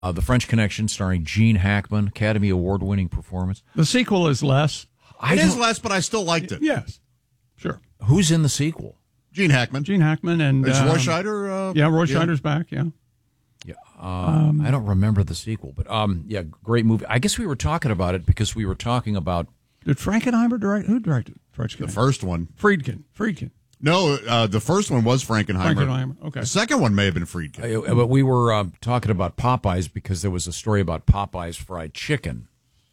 The French Connection, starring Gene Hackman, Academy Award-winning performance. The sequel is less. It is less, but I still liked it. Yes, sure. Who's in the sequel? Gene Hackman. And it's Roy Scheider. Roy Scheider's back. Yeah. Yeah. I don't remember the sequel, but great movie. I guess we were talking about it because we were talking about. Did Frankenheimer direct? Who directed French The Connection? first one. Friedkin. No, the first one was Frankenheimer. Okay. The second one may have been Friedkin. But we were talking about Popeyes because there was a story about Popeyes fried chicken.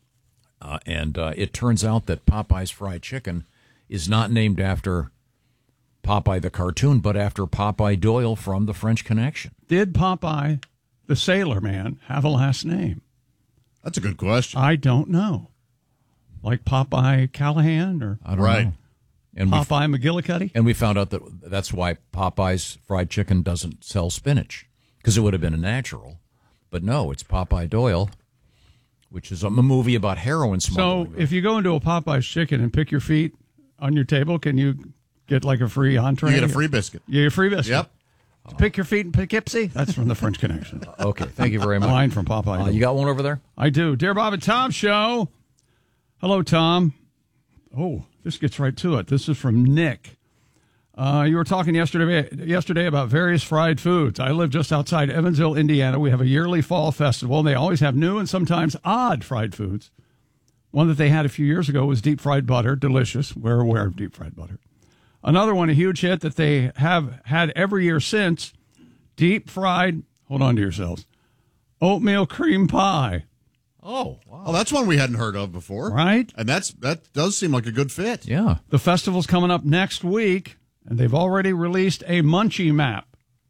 And it turns out that Popeyes fried chicken is not named after Popeye the cartoon, but after Popeye Doyle from The French Connection. Did Popeye, the sailor man, have a last name? That's a good question. I don't know. Like Popeye Callahan or I don't know. And Popeye McGillicuddy? And we found out that that's why Popeye's fried chicken doesn't sell spinach, because it would have been a natural. But no, it's Popeye Doyle, which is a movie about heroin smuggling. So if you go into a Popeye's chicken and pick your feet on your table, can you get like a free entree? You get a free biscuit. You get a free biscuit. Yep. Pick your feet in Poughkeepsie? That's from The French Connection. Okay, thank you very much. Line from Popeye. You got one over there? I do. Dear Bob and Tom Show. Hello, Tom. Oh, this gets right to it. This is from Nick. You were talking yesterday about various fried foods. I live just outside Evansville, Indiana. We have a yearly fall festival, and they always have new and sometimes odd fried foods. One that they had a few years ago was deep fried butter. Delicious. We're aware of deep fried butter. Another one, a huge hit that they have had every year since, deep fried, hold on to yourselves, oatmeal cream pie. Oh, wow. Oh, that's one we hadn't heard of before. Right? And that does seem like a good fit. Yeah. The festival's coming up next week, and they've already released a munchie map.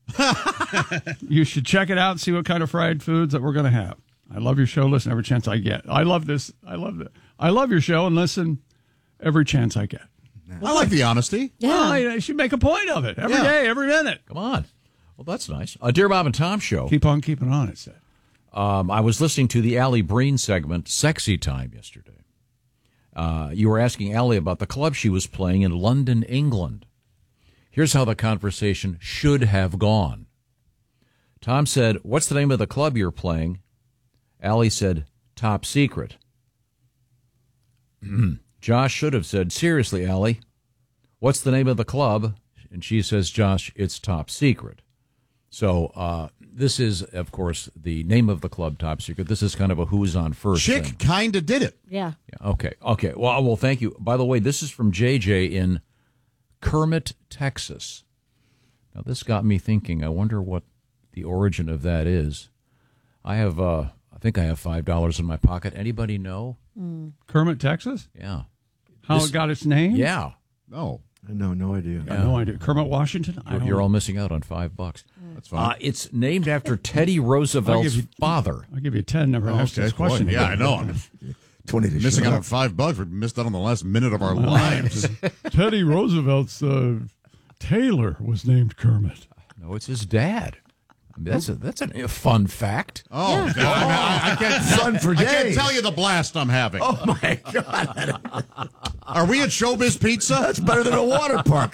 You should check it out and see what kind of fried foods that we're going to have. I love your show. Listen every chance I get. I love this. I love your show and listen every chance I get. I like the honesty. Yeah. Well, I should make a point of it every day, every minute. Come on. Well, that's nice. Dear Bob and Tom Show. Keep on keeping on, it said. I was listening to the Allie Breen segment, Sexy Time, yesterday. You were asking Allie about the club she was playing in London, England. Here's how the conversation should have gone. Tom said, "What's the name of the club you're playing?" Allie said, "Top Secret." Josh should have said, "Seriously, Allie, what's the name of the club?" And she says, "Josh, it's Top Secret." So this is, of course, the name of the club, Top Secret. This is kind of a who's on first Chick thing. kind of did it. Yeah. Okay. Well, thank you. By the way, this is from JJ in Kermit, Texas. Now, this got me thinking. I wonder what the origin of that is. I think I have $5 in my pocket. Anybody know? Kermit, Texas? Yeah. How it got its name? Yeah. No. No idea. I have no idea. Kermit, Washington? You're all missing out on $5. That's fine. It's named after Teddy Roosevelt's father. I'll give you 10. Never asked this question. Boy, yeah, I know. I'm 20 to missing show out up. on $5. We missed out on the last minute of our lives. Teddy Roosevelt's Taylor was named Kermit. No, it's his dad. I mean, that's a fun fact. Oh, God. I can't, Fun for I can't days. tell you the blast I'm having. Oh, my God. Are we at Showbiz Pizza? That's better than a water park.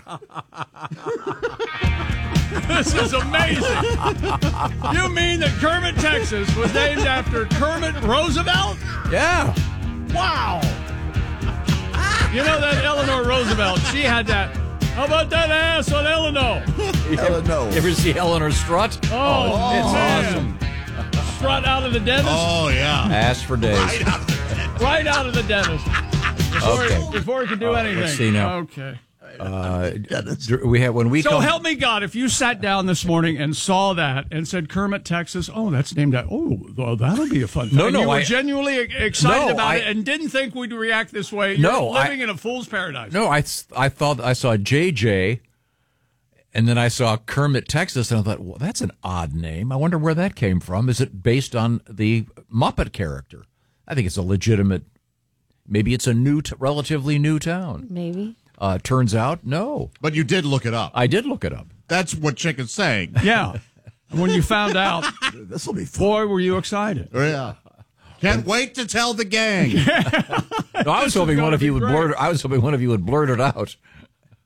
This is amazing. You mean that Kermit, Texas was named after Kermit Roosevelt? Yeah. Wow. You know that Eleanor Roosevelt, she had that. How about that ass on Eleanor? No. You ever see Eleanor strut? Oh, it's man. awesome. Strut out of the dentist? Oh, yeah. Ass for days. Right out of the dentist. Before he could do anything. Let's see now. Okay. We have when we So come. help me God, if you sat down this morning and saw that and said Kermit, Texas, oh, that's named after, well, that'll be a fun thing. No, And you were I- genuinely excited No, about I- it and didn't think we'd react this way. You're No, living in a fool's paradise. No, I thought I saw JJ, and then I saw Kermit, Texas, and I thought, well, that's an odd name. I wonder where that came from. Is it based on the Muppet character? I think it's a legitimate. Maybe it's a relatively new town. Maybe. Turns out, no. But you did look it up. I did look it up. That's what Chick is saying. Yeah. And when you found out, This will be fun. boy, were you excited. Yeah. Can't wait to tell the gang. No, I was hoping one of you would great. blurt. I was hoping one of you would blurt it out.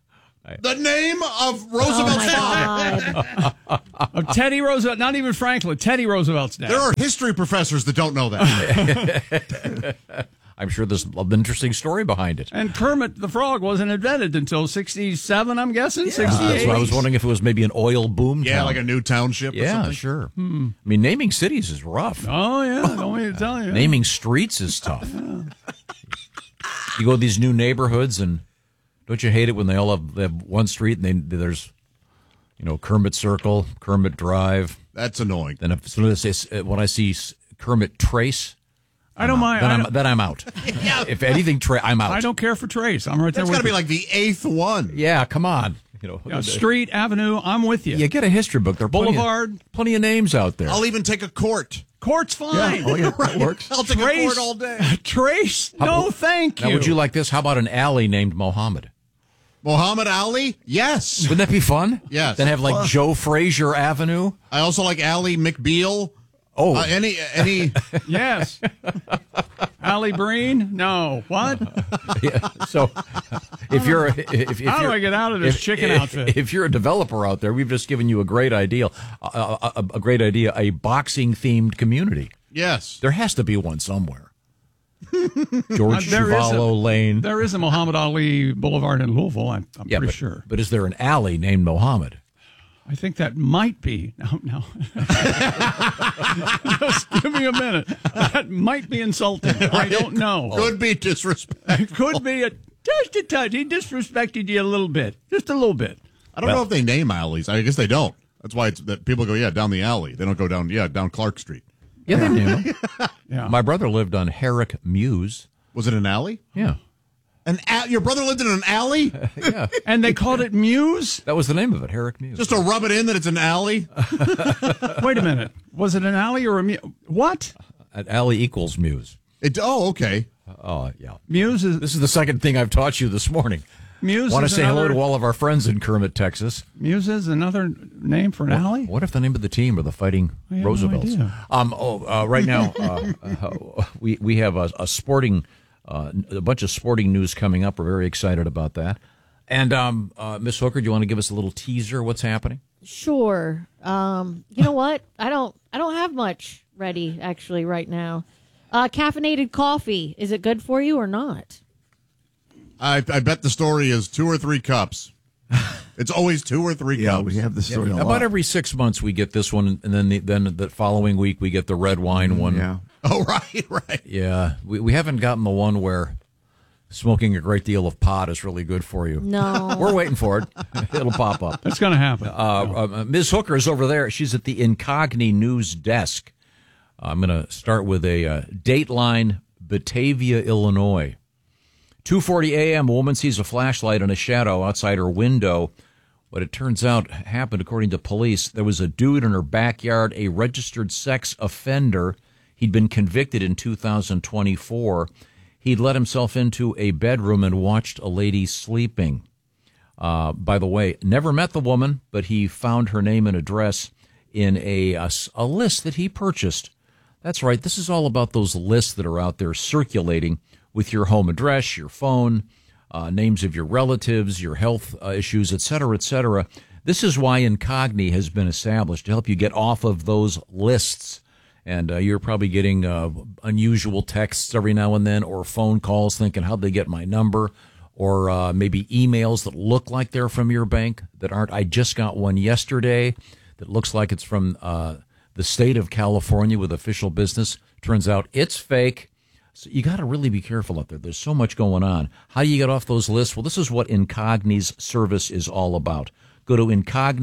The name of Roosevelt's father. Of Teddy Roosevelt, not even Franklin, Teddy Roosevelt's dad. There are history professors that don't know that. I'm sure there's an interesting story behind it. And Kermit the Frog wasn't invented until 67, I'm guessing, 68. That's why I was wondering if it was maybe an oil boom Yeah, town. like a new township or Yeah, something. sure. I mean, naming cities is rough. Oh, yeah, don't need to tell you. Naming streets is tough. You go to these new neighborhoods, and don't you hate it when they all have one street and there's, Kermit Circle, Kermit Drive. That's annoying. Then as soon as when I see Kermit Trace, I don't mind. Then I'm out. If anything, I'm out. I don't care for Trace. I'm right there That's with got to be you. like the 8th one. Yeah, come on. Street, Avenue, I'm with you. Yeah, get a history book. There are Boulevard. plenty of names out there. I'll even take a court. Court's fine. Oh, yeah, that works. I'll take a Trace. court all day. Trace? No, thank you. Now, would you like this? How about an alley named Mohammed? Muhammad Ali? Yes. Wouldn't that be fun? Yes. Then have like Joe Frazier Avenue. I also like Ali McBeal. Oh, Any Yes. Allie Breen? No. What? yeah. So if you're How do I get out of this chicken outfit? If you're a developer out there, we've just given you a great idea. A great idea. A boxing themed community. Yes. There has to be one somewhere. George There is Chuvalo Lane. There is a Muhammad Ali Boulevard in Louisville, I'm pretty sure. But is there an alley named Mohammed? I think that might be. No. Just give me a minute. That might be insulting. I don't know. Could be disrespectful. It could be just a touch. He disrespected you a little bit. Just a little bit. I don't know if they name alleys. I guess they don't. That's why it's that people go, down the alley. They don't go down Clark Street. Yeah, they knew. Yeah. My brother lived on Herrick Mews. Was it an alley? Yeah. Your brother lived in an alley? Yeah. And they called it Muse? That was the name of it, Herrick Mews. Just to rub it in that it's an alley? Wait a minute. Was it an alley or a Muse? What? An alley equals Mews. Okay. Oh, yeah. Muse is This is the second thing I've taught you this morning. Muse. Want to is say hello another- to all of our friends in Kermit, Texas. Muse is another name for an alley? What if the name of the team are the Fighting I have no Roosevelts? idea. Right now, we have a sporting, a bunch of sporting news coming up. We're very excited about that. And Miss Hooker, do you want to give us a little teaser? What's happening? Sure. You know what? I don't have much ready actually right now. Caffeinated coffee, is it good for you or not? I bet the story is 2 or 3 cups. It's always 2 or 3 Yeah, cups. we have this story a lot. About every 6 months we get this one, and then the following week we get the red wine one. Yeah. Oh, right. Yeah, we haven't gotten the one where smoking a great deal of pot is really good for you. No. We're waiting for it. It'll pop up. That's going to happen. Ms. Hooker is over there. She's at the Incogni News desk. I'm going to start with a Dateline, Batavia, Illinois. 2:40 a.m., a woman sees a flashlight in a shadow outside her window. What it turns out happened, according to police, there was a dude in her backyard, a registered sex offender. He'd been convicted in 2024. He'd let himself into a bedroom and watched a lady sleeping. By the way, never met the woman, but he found her name and address in a list that he purchased. That's right. This is all about those lists that are out there circulating with your home address, your phone, names of your relatives, your health issues, et cetera, et cetera. This is why Incogni has been established, to help you get off of those lists. And you're probably getting unusual texts every now and then, or phone calls thinking, how'd they get my number? Or maybe emails that look like they're from your bank that aren't. I just got one yesterday that looks like it's from the state of California with official business. Turns out it's fake. So you got to really be careful out there. There's so much going on. How do you get off those lists? Well, this is what Incogni's service is all about. Go to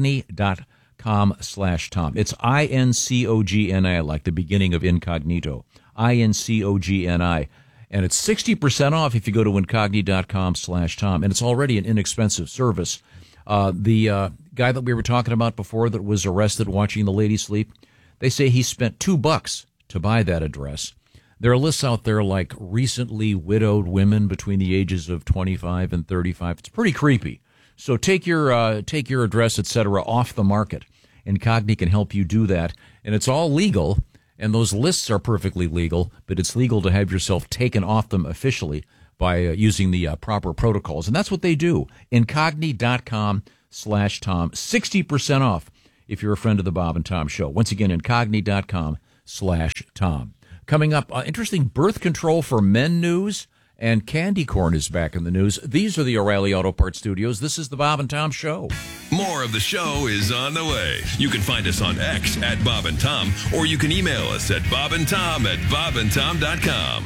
incogni.com/Tom. It's INCOGNI, like the beginning of incognito. INCOGNI. And it's 60% off if you go to incogni.com/Tom. And it's already an inexpensive service. The guy that we were talking about before that was arrested watching the lady sleep, they say he spent $2 to buy that address. There are lists out there like recently widowed women between the ages of 25 and 35. It's pretty creepy. So take your address, etc., off the market. Incogni can help you do that, and it's all legal. And those lists are perfectly legal, but it's legal to have yourself taken off them officially by using the proper protocols. And that's what they do. Incogni.com/Tom. 60% off if you're a friend of the Bob and Tom Show. Once again, Incogni.com/Tom. Coming up, interesting birth control for men news, and candy corn is back in the news. These are the O'Reilly Auto Parts Studios. This is the Bob and Tom Show. More of the show is on the way. You can find us on X at Bob and Tom, or you can email us at bobandtom@bobandtom.com.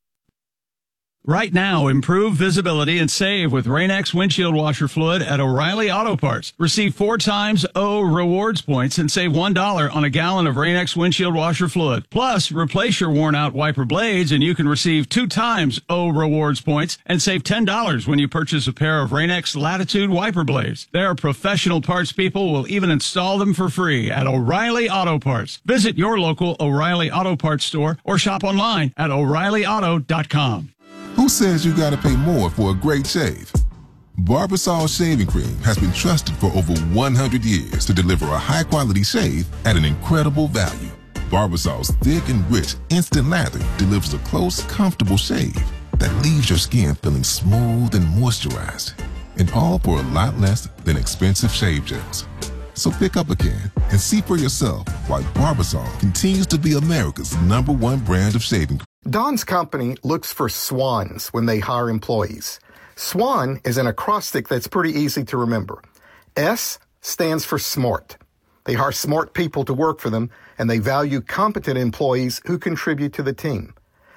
Right now, improve visibility and save with Rain-X windshield washer fluid at O'Reilly Auto Parts. Receive 4 times O rewards points and save $1 on a gallon of Rain-X windshield washer fluid. Plus, replace your worn-out wiper blades and you can receive 2 times O rewards points and save $10 when you purchase a pair of Rain-X Latitude wiper blades. Their professional parts people will even install them for free at O'Reilly Auto Parts. Visit your local O'Reilly Auto Parts store or shop online at O'ReillyAuto.com. Who says you gotta pay more for a great shave? Barbasol Shaving Cream has been trusted for over 100 years to deliver a high-quality shave at an incredible value. Barbasol's thick and rich instant lather delivers a close, comfortable shave that leaves your skin feeling smooth and moisturized, and all for a lot less than expensive shave gels. So pick up a can and see for yourself why Barbasol continues to be America's #1 brand of shaving cream. Don's company looks for swans when they hire employees. SWAN is an acrostic that's pretty easy to remember. S stands for SMART. They hire smart people to work for them, and they value competent employees who contribute to the team.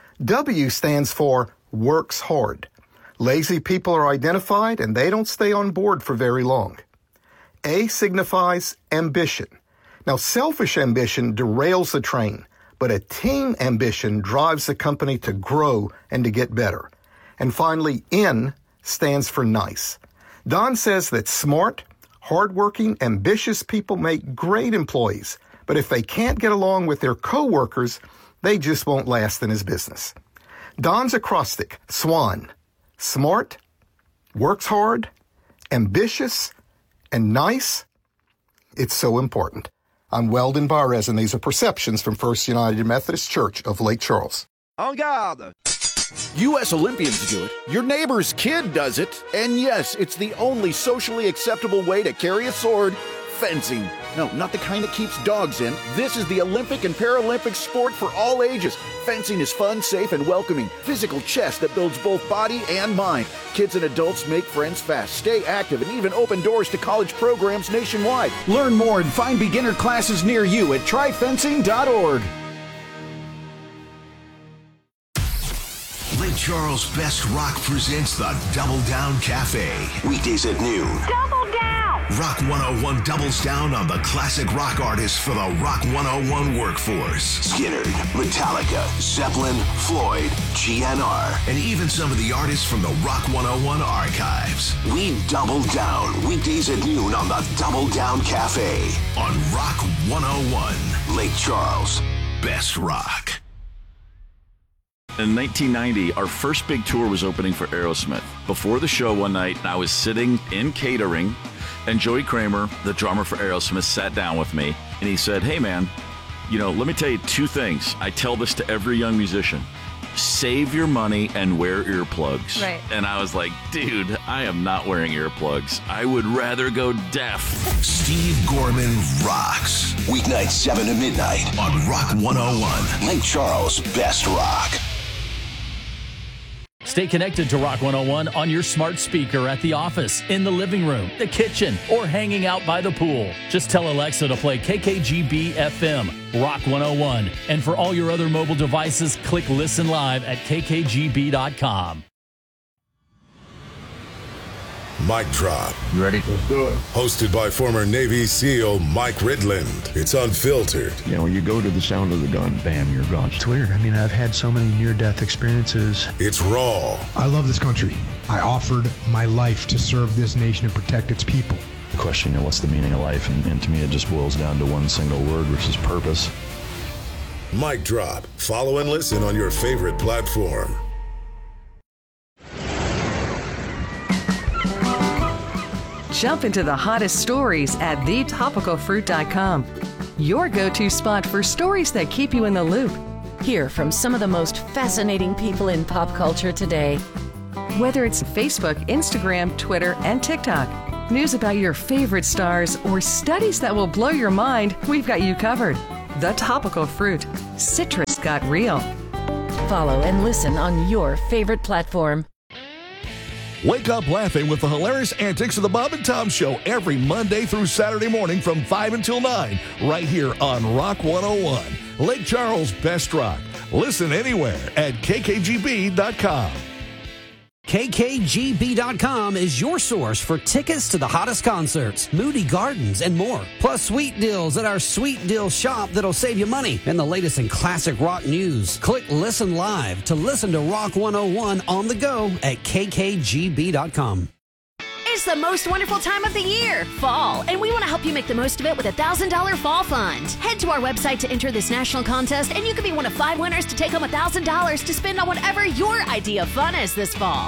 W stands for works hard. Lazy people are identified, and they don't stay on board for very long. A signifies ambition. Now, selfish ambition derails the train, but a team ambition drives the company to grow and to get better. And finally, N stands for nice. Don says that smart, hardworking, ambitious people make great employees, but if they can't get along with their coworkers, they just won't last in his business. Don's acrostic, SWAN, smart, works hard, ambitious, and nice. It's so important. I'm Weldon Barres, and these are Perceptions from First United Methodist Church of Lake Charles. En garde! U.S. Olympians do it. Your neighbor's kid does it. And yes, it's the only socially acceptable way to carry a sword. Fencing. No, not the kind that keeps dogs in. This is the Olympic and Paralympic sport for all ages. Fencing is fun, safe, and welcoming. Physical chess that builds both body and mind. Kids and adults make friends fast, stay active, and even open doors to college programs nationwide. Learn more and find beginner classes near you at tryfencing.org. Lake Charles Best Rock presents the Double Down Cafe. Weekdays at noon. Double down! Rock 101 doubles down on the classic rock artists for the Rock 101 workforce. Skynyrd, Metallica, Zeppelin, Floyd, GNR, and even some of the artists from the Rock 101 archives. We double down weekdays at noon on the Double Down Cafe on Rock 101. Lake Charles Best Rock. In 1990, our first big tour was opening for Aerosmith. Before the show one night, I was sitting in catering, and Joey Kramer, the drummer for Aerosmith, sat down with me, and he said, "Hey, man, let me tell you 2 things. I tell this to every young musician. Save your money and wear earplugs." Right. And I was like, dude, I am not wearing earplugs. I would rather go deaf. Steve Gorman rocks. Weeknights 7 to midnight on Rock 101. Lake Charles Best Rock. Stay connected to Rock 101 on your smart speaker at the office, in the living room, the kitchen, or hanging out by the pool. Just tell Alexa to play KKGB FM, Rock 101. And for all your other mobile devices, click Listen Live at kkgb.com. Mic Drop. You ready? Let's do it. Hosted by former Navy SEAL Mike Ridland. It's unfiltered. When you go to the sound of the gun, bam, you're gone. It's weird. I've had so many near-death experiences. It's raw. I love this country. I offered my life to serve this nation and protect its people. The question, what's the meaning of life? And to me, it just boils down to one single word, which is purpose. Mic Drop. Follow and listen on your favorite platform. Jump into the hottest stories at thetopicalfruit.com. Your go-to spot for stories that keep you in the loop. Hear from some of the most fascinating people in pop culture today. Whether it's Facebook, Instagram, Twitter, and TikTok, news about your favorite stars, or studies that will blow your mind, we've got you covered. The Topical Fruit. Citrus got real. Follow and listen on your favorite platform. Wake up laughing with the hilarious antics of the Bob and Tom Show every Monday through Saturday morning from 5 until 9, right here on Rock 101. Lake Charles' best rock. Listen anywhere at kkgb.com. KKGB.com is your source for tickets to the hottest concerts, Moody Gardens, and more. Plus sweet deals at our Sweet Deal shop that'll save you money and the latest in classic rock news. Click Listen Live to listen to Rock 101 on the go at kkgb.com. It's the most wonderful time of the year, fall, and we want to help you make the most of it with a $1,000 fall fund. Head to our website to enter this national contest, and you could be one of 5 winners to take home $1,000 to spend on whatever your idea of fun is this fall.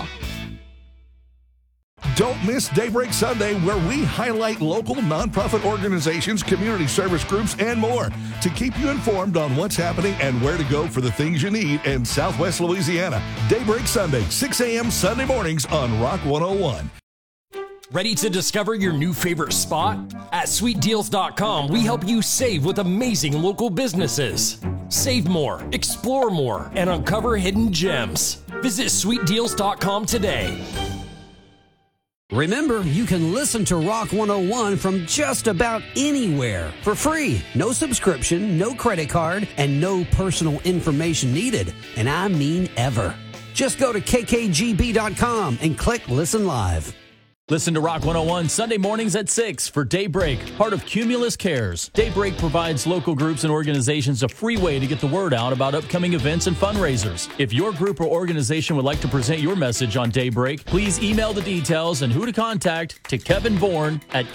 Don't miss Daybreak Sunday, where we highlight local nonprofit organizations, community service groups, and more to keep you informed on what's happening and where to go for the things you need in Southwest Louisiana. Daybreak Sunday, 6 a.m. Sunday mornings on Rock 101. Ready to discover your new favorite spot? At SweetDeals.com, we help you save with amazing local businesses. Save more, explore more, and uncover hidden gems. Visit SweetDeals.com today. Remember, you can listen to Rock 101 from just about anywhere for free. No subscription, no credit card, and no personal information needed. And I mean ever. Just go to kkgb.com and click Listen Live. Listen to Rock 101 Sunday mornings at 6 for Daybreak, part of Cumulus Cares. Daybreak provides local groups and organizations a free way to get the word out about upcoming events and fundraisers. If your group or organization would like to present your message on Daybreak, please email the details and who to contact to Kevin Bourne at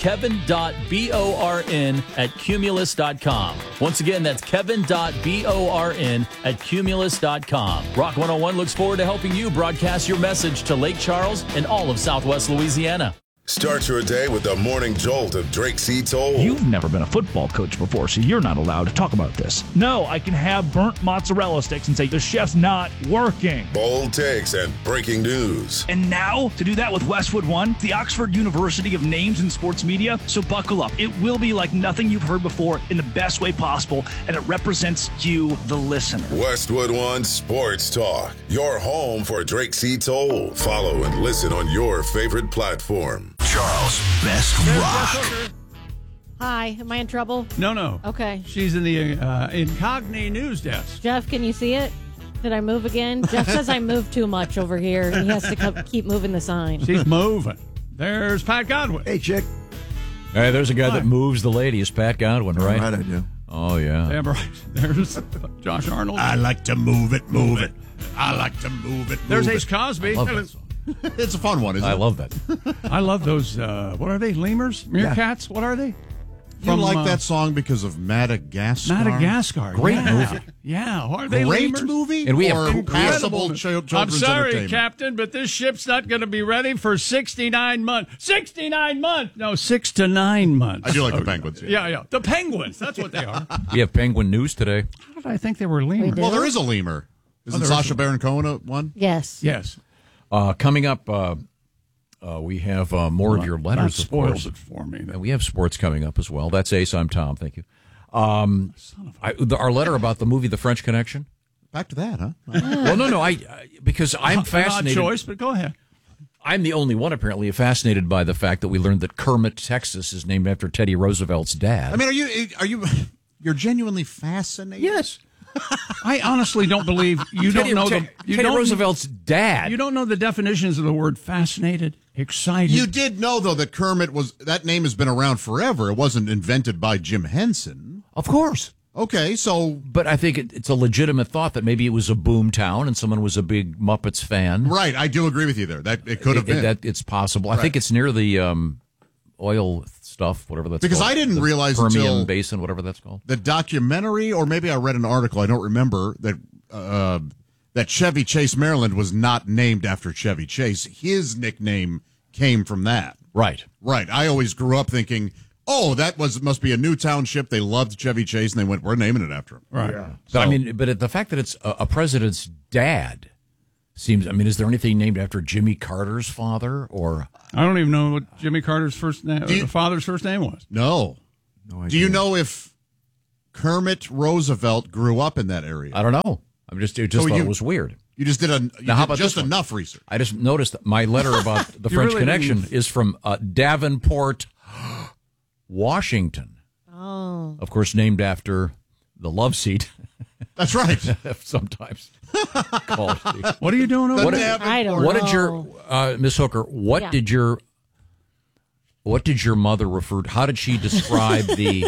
kevin.born@cumulus.com. Once again, that's kevin.born@cumulus.com. Rock 101 looks forward to helping you broadcast your message to Lake Charles and all of Southwest Louisiana. Start your day with the morning jolt of Drake C. Toll. You've never been a football coach before, so you're not allowed to talk about this. No, I can have burnt mozzarella sticks and say the chef's not working. Bold takes and breaking news. And now, to do that with Westwood One, the Oxford University of Names in Sports Media, so buckle up. It will be like nothing you've heard before in the best way possible, and it represents you, the listener. Westwood One Sports Talk, your home for Drake C. Toll. Follow and listen on your favorite platform. Charles' best rock. Hi, am I in trouble? No. Okay. She's in the Incogni news desk. Jeff, can you see it? Did I move again? Jeff says I moved too much over here. He has to keep moving the sign. She's moving. There's Pat Godwin. Hey, chick. Hey, there's a guy that moves the ladies, Pat Godwin, right? Right, I do. Oh, yeah. Damn right. There's Josh Arnold. I like to move it. I like to move it. There's Ace Cosby. I love that song. It's a fun one, isn't it? I love that. I love those, what are they, lemurs? Meerkats? Yeah. What are they? You like that song because of Madagascar? Madagascar. Great movie. Yeah. Are they Great lemurs? movie? And we have incredible children's I'm sorry, entertainment. Captain, but this ship's not going to be ready for 69 months. 69 months! No, 6 to 9 months. I do like the penguins. Yeah. The penguins. That's what they are. We have penguin news today. How did I think they were lemurs? Well, there is a lemur. Isn't Sacha Baron Cohen one? Yes. Coming up, we have more of your letters, of course. It for me. And we have sports coming up as well. That's Ace. I'm Tom. Thank you. Our letter about the movie The French Connection. Back to that, huh? Well, no. Because I'm fascinated. An odd choice, but go ahead. I'm the only one, apparently, fascinated by the fact that we learned that Kermit, Texas, is named after Teddy Roosevelt's dad. I mean, you're genuinely fascinated? Yes. I honestly don't believe you don't know Teddy Roosevelt's dad. You don't know the definitions of the word fascinated, excited. You did know, though, that Kermit that name has been around forever. It wasn't invented by Jim Henson. Of course. Okay, so... But I think it's a legitimate thought that maybe it was a boom town and someone was a big Muppets fan. Right, I do agree with you there. That it could have been. It's possible. Right. I think it's near the oil stuff, whatever that's because called. I didn't realize Permian until Basin, whatever that's called. The documentary, or maybe I read an article, I don't remember, that Chevy Chase, Maryland was not named after Chevy Chase. His nickname came from that. Right. I always grew up thinking, oh, must be a new township. They loved Chevy Chase, and they went, we're naming it after him. Right. Yeah. But the fact that it's a president's dad Seems. I mean, is there anything named after Jimmy Carter's father or? I don't even know what Jimmy Carter's father's first name was. No. Do you know if Kermit Roosevelt grew up in that area? I don't know. I just thought it was weird. You just did enough research. I just noticed that my letter about the French Connection is from Davenport, Washington. Oh. Of course, named after the love seat. That's right. Sometimes called. What are you doing over there? I don't know. What did your Miss Hooker? What did your mother refer to? How did she describe the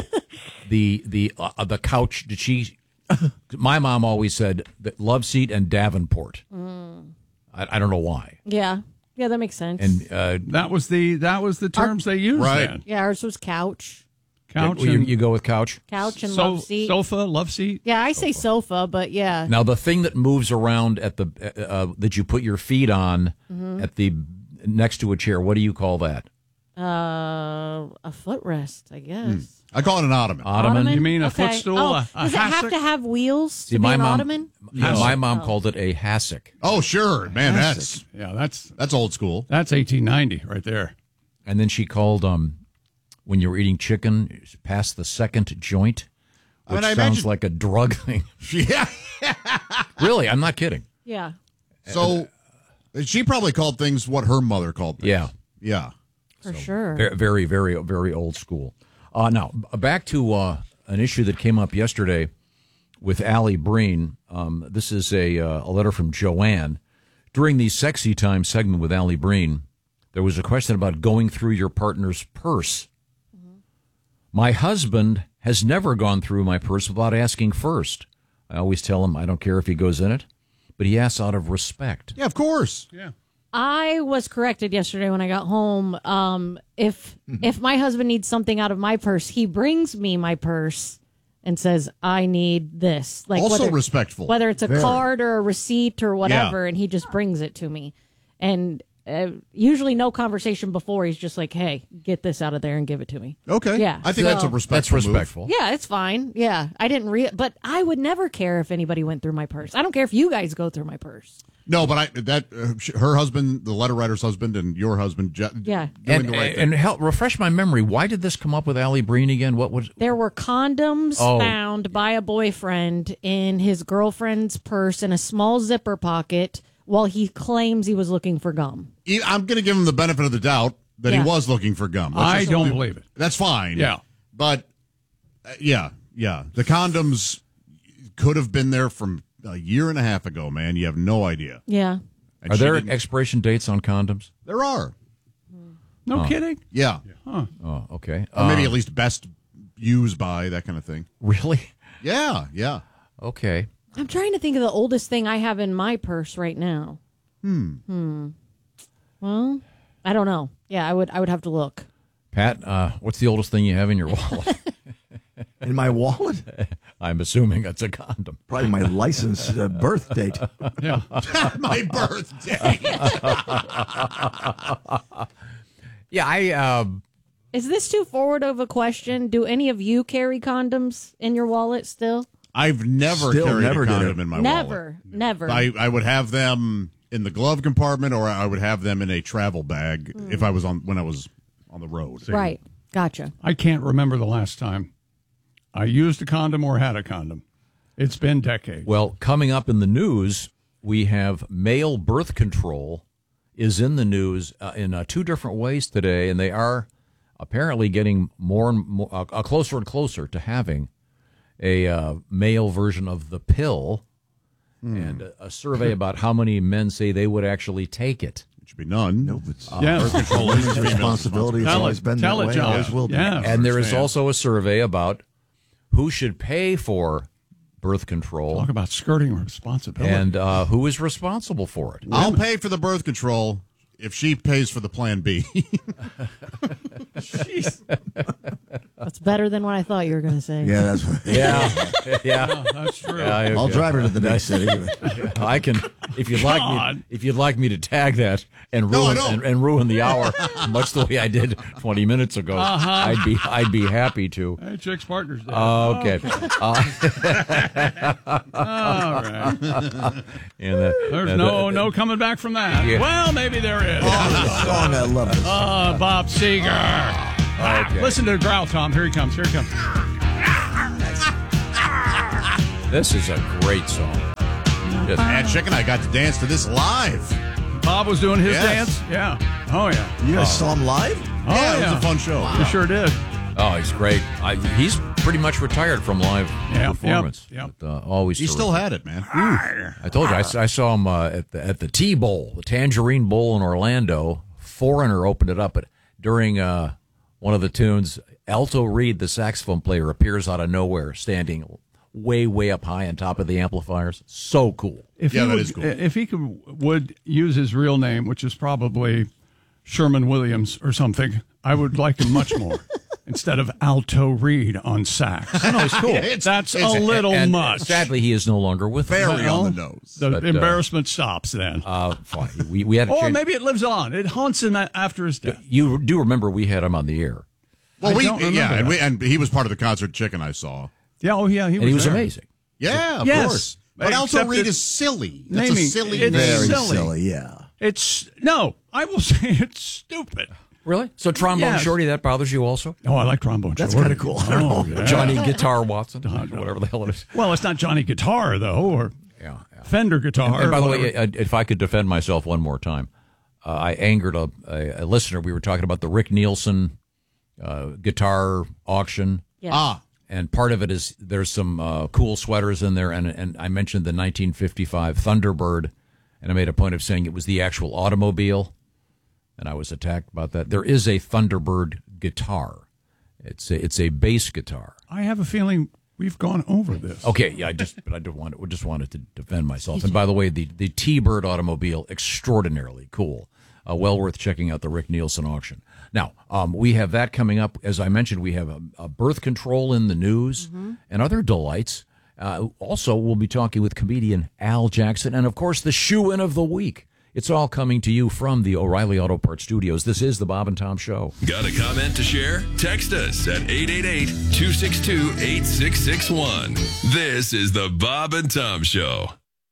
couch? Did she? My mom always said that love seat and Davenport. I don't know why. Yeah, that makes sense. And that was the terms they used. Right. Then. Yeah, ours was couch. Couch. You go with couch. Couch and love seat. Sofa, love seat. Yeah, I say sofa, but yeah. Now the thing that moves around at the that you put your feet on at the next to a chair. What do you call that? A footrest, I guess. I call it an ottoman. Ottoman? You mean a Okay. footstool? Oh, a does it have to have wheels to be my an mom, ottoman? My mom called it a hassock. Oh, sure, man. That's old school. That's 1890 right there. And then she called when you were eating chicken past the second joint, which I sounds imagine- like a drug thing. Yeah. Really, I'm not kidding. Yeah. So she probably called things what her mother called things. Yeah. Yeah. For sure. Very, very, very old school. Now, back to an issue that came up yesterday with Allie Breen. This is a letter from Joanne. During the Sexy Time segment with Allie Breen, there was a question about going through your partner's purse. My husband has never gone through my purse without asking first. I always tell him I don't care if he goes in it, but he asks out of respect. Yeah, of course. Yeah. I was corrected yesterday when I got home. If my husband needs something out of my purse, he brings me my purse and says, "I need this." Like Also respectful. whether it's a Very. card or a receipt or whatever, and he just brings it to me. And usually, no conversation before. He's just like, "Hey, get this out of there and give it to me." Okay. Yeah, I think that's a respectful. That's respectful. Yeah, it's fine. Yeah, I didn't but I would never care if anybody went through my purse. I don't care if you guys go through my purse. No, but her husband, the letter writer's husband, and your husband, Yeah. doing the right thing. And help refresh my memory. Why did this come up with Allie Breen again? What was? There were condoms Oh. found by a boyfriend in his girlfriend's purse in a small zipper pocket while he claims he was looking for gum. I'm going to give him the benefit of the doubt that Yeah. he was looking for gum. I don't believe it. That's fine. Yeah. But, yeah. The condoms could have been there from a year and a half ago, man. You have no idea. Yeah. And Are she there didn't- expiration dates on condoms? There are. No kidding? Yeah. Huh. Oh, okay. Or maybe at least best used by, that kind of thing. Really? Yeah. Okay. I'm trying to think of the oldest thing I have in my purse right now. Well, I don't know. Yeah, I would have to look. Pat, what's the oldest thing you have in your wallet? In my wallet? I'm assuming it's a condom. Probably my license birth date. Yeah. My birthday. Yeah, Is this too forward of a question? Do any of you carry condoms in your wallet still? I've never Still carried never a did condom it. in my wallet. Never. I would have them in the glove compartment, or I would have them in a travel bag if I was when I was on the road. Right. Gotcha. I can't remember the last time I used a condom or had a condom. It's been decades. Well, coming up in the news, we have male birth control is in the news in two different ways today, and they are apparently getting more and more closer and closer to having a male version of the pill, and a survey about how many men say they would actually take it. It should be none. Nope. It's Birth control is women's responsibility. It's always been that way. John. Always will be. Yeah. And there is also a survey about who should pay for birth control Talk about skirting responsibility. and who is responsible for it. I'll pay for the birth control if she pays for the Plan B. That's better than what I thought you were going to say. Yeah, that's Yeah, that's true. I'll drive her to the next city. I can, if you'd like me to tag that and ruin the hour, much the way I did 20 minutes ago. I'd be happy to. Hey, Chick's Partners Day. Okay. All right. There's no coming back from that. Yeah. Well, maybe there is. Oh, song, I love this. Bob Seger. Okay. Listen to the growl, Tom. Here he comes. This is a great song. And Chick and I got to dance to this live. Bob was doing his dance? Yeah. Oh, yeah. You guys saw him live? Yeah, it was a fun show. Wow. You sure did. Oh, he's great. He's pretty much retired from live performance. Yep. But, always He still had it, man. I told you, I saw him at the T-Bowl, the Tangerine Bowl in Orlando. Foreigner opened it up during one of the tunes. Alto Reed, the saxophone player, appears out of nowhere, standing way up high on top of the amplifiers. So cool. That is cool. If he would use his real name, which is probably Sherman Williams or something, I would like him much more. Instead of Alto Reed on sax. No, it's cool. That's a little much. Sadly, he is no longer with us. Very on the nose. The embarrassment stops then. Fine. We had to or change. maybe it lives on. It haunts him after his death. You do remember we had him on the air. Well, and he was part of the concert Chick and I saw. Yeah, he was amazing. Yeah, of course. But Alto Reed is silly. It's a silly name. Very silly, yeah. I will say it's stupid. Really? So Trombone Shorty, that bothers you also? Oh, I like Trombone That's Shorty. kind of cool. Oh, yeah. Johnny Guitar Watson, whatever the hell it is. Well, it's not Johnny Guitar, though, or Fender Guitar. And by the way, if I could defend myself one more time, I angered a listener. We were talking about the Rick Nielsen guitar auction. Yes. And part of it is there's some cool sweaters in there, and I mentioned the 1955 Thunderbird, and I made a point of saying it was the actual automobile. And I was attacked about that. There is a Thunderbird guitar. It's a bass guitar. I have a feeling we've gone over this. Okay, yeah, just wanted to defend myself. And by the way, the T-Bird automobile, extraordinarily cool. Well worth checking out the Rick Nielsen auction. Now, we have that coming up. As I mentioned, we have a birth control in the news and other delights. Also, we'll be talking with comedian Al Jackson and, of course, the shoe-in of the week. It's all coming to you from the O'Reilly Auto Parts Studios. This is the Bob and Tom Show. Got a comment to share? Text us at 888-262-8661. This is the Bob and Tom Show.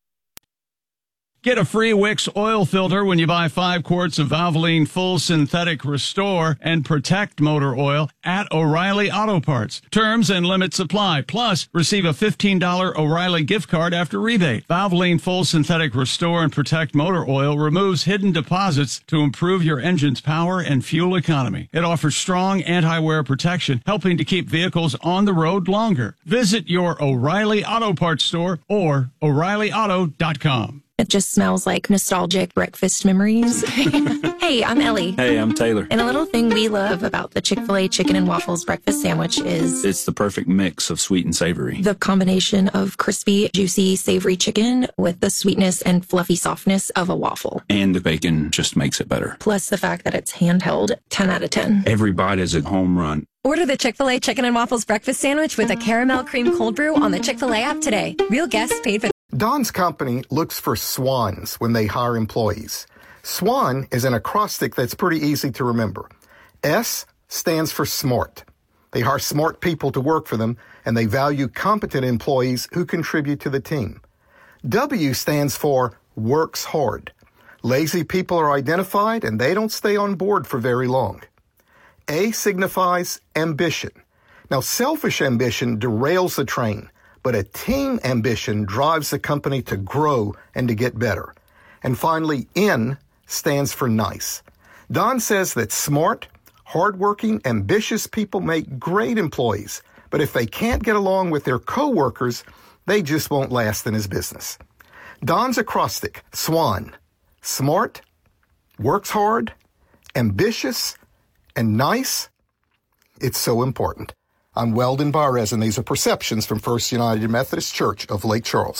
Get a free Wix oil filter when you buy 5 quarts of Valvoline Full Synthetic Restore and Protect motor oil at O'Reilly Auto Parts. Terms and limits apply. Plus, receive a $15 O'Reilly gift card after rebate. Valvoline Full Synthetic Restore and Protect motor oil removes hidden deposits to improve your engine's power and fuel economy. It offers strong anti-wear protection, helping to keep vehicles on the road longer. Visit your O'Reilly Auto Parts store or O'ReillyAuto.com. It just smells like nostalgic breakfast memories. Hey, I'm Ellie. Hey, I'm Taylor. And a little thing we love about the Chick-fil-A chicken and waffles breakfast sandwich is it's the perfect mix of sweet and savory. The combination of crispy, juicy, savory chicken with the sweetness and fluffy softness of a waffle. And the bacon just makes it better. Plus the fact that it's handheld, 10 out of 10. Every bite is a home run. Order the Chick-fil-A chicken and waffles breakfast sandwich with a caramel cream cold brew on the Chick-fil-A app today. Real guests paid for. Don's company looks for swans when they hire employees. SWAN is an acrostic that's pretty easy to remember. S stands for SMART. They hire smart people to work for them, and they value competent employees who contribute to the team. W stands for works hard. Lazy people are identified, and they don't stay on board for very long. A signifies ambition. Now, selfish ambition derails the train, but a team ambition drives the company to grow and to get better. And finally, N stands for nice. Don says that smart, hardworking, ambitious people make great employees, but if they can't get along with their coworkers, they just won't last in his business. Don's acrostic, SWAN, smart, works hard, ambitious, and nice. It's so important. I'm Weldon Barres, and these are Perceptions from First United Methodist Church of Lake Charles.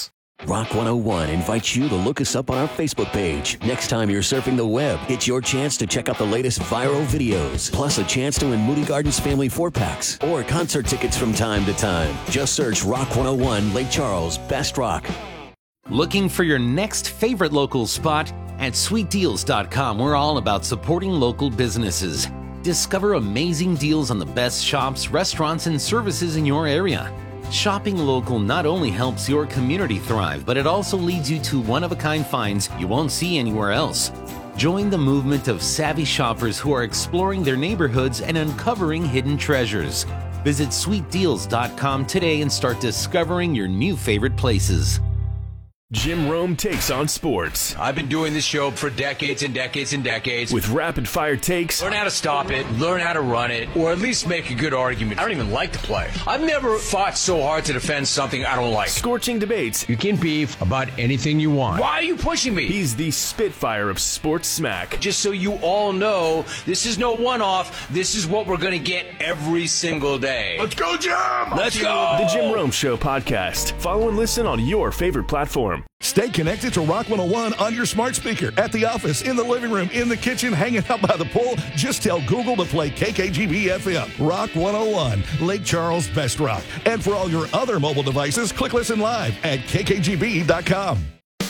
Rock 101 invites you to look us up on our Facebook page. Next time you're surfing the web, it's your chance to check out the latest viral videos, plus a chance to win Moody Gardens family 4-packs or concert tickets from time to time. Just search Rock 101 Lake Charles Best Rock. Looking for your next favorite local spot? At sweetdeals.com, we're all about supporting local businesses. Discover amazing deals on the best shops, restaurants, and services in your area. Shopping local not only helps your community thrive, but it also leads you to one-of-a-kind finds you won't see anywhere else. Join the movement of savvy shoppers who are exploring their neighborhoods and uncovering hidden treasures. Visit sweetdeals.com today and start discovering your new favorite places. Jim Rome takes on sports. I've been doing this show for decades and decades and decades. With rapid-fire takes. Learn how to stop it, learn how to run it, or at least make a good argument. I don't even like to play. I've never fought so hard to defend something I don't like. Scorching debates. You can beef about anything you want. Why are you pushing me? He's the Spitfire of sports smack. Just so you all know, this is no one-off. This is what we're going to get every single day. Let's go, Jim! Let's go! The Jim Rome Show podcast. Follow and listen on your favorite platform. Stay connected to Rock 101 on your smart speaker, at the office, in the living room, in the kitchen, hanging out by the pool. Just tell Google to play KKGB FM. Rock 101, Lake Charles Best Rock. And for all your other mobile devices, click listen live at kkgb.com.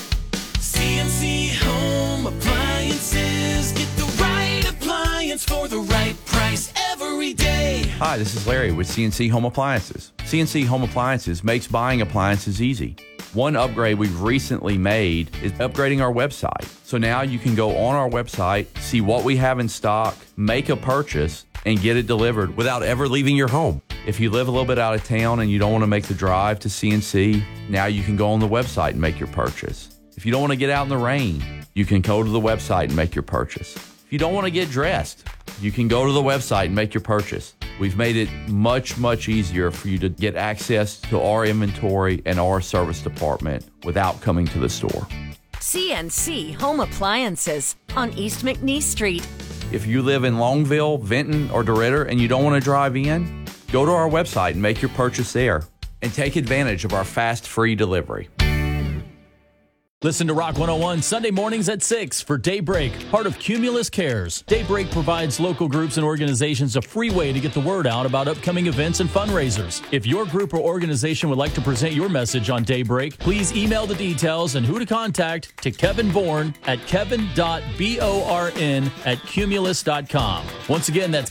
CNC Home Appliances. Get the right appliance for the right price every day. Hi, this is Larry with CNC Home Appliances. CNC Home Appliances makes buying appliances easy. One upgrade we've recently made is upgrading our website. So now you can go on our website, see what we have in stock, make a purchase, and get it delivered without ever leaving your home. If you live a little bit out of town and you don't want to make the drive to CNC, now you can go on the website and make your purchase. If you don't want to get out in the rain, you can go to the website and make your purchase. If you don't want to get dressed, you can go to the website and make your purchase. We've made it much, much easier for you to get access to our inventory and our service department without coming to the store. CNC Home Appliances on East McNeese Street. If you live in Longville, Vinton, or DeRidder and you don't want to drive in, go to our website and make your purchase there and take advantage of our fast, free delivery. Listen to Rock 101 Sunday mornings at 6 for Daybreak, part of Cumulus Cares. Daybreak provides local groups and organizations a free way to get the word out about upcoming events and fundraisers. If your group or organization would like to present your message on Daybreak, please email the details and who to contact to Kevin Bourne at kevin.born@cumulus.com. Once again, that's